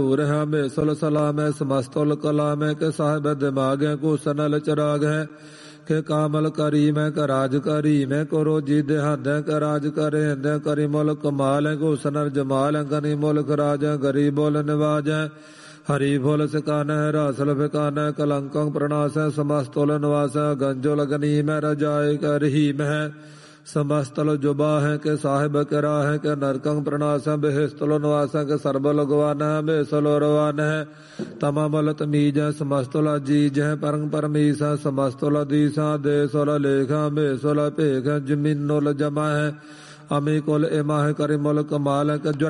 है बेसल सलाम है समस्तुल कलाम है के साहिब दिमाग है को सनल चिराग है के कामल करी मैं का राज करी मैं करो जी देहाद है का राज करे हृदय करी मुल कमाल है को सनर जमाल है गनी मुल्क राज है गरीब बोल निवाज है हरि बोल सिकान है रासल फिकान है कलंकं प्रणास है समस्तुल निवास है गंजुल गनी मैं रजाए का रहीम है समस्तल जुबा है के साहिब के राह है के नरकंग प्रणास है बेहस्तुल निवास है के सरबल गवान है बेसल रवान है तमामल तमीज है समस्तुल अजीज है परंग परमीस है समस्तुल अदीस है देसुल लेख है बेसुल पेख है जमीनुल जमा है अमी कुल इमा है करिमुल कमाल है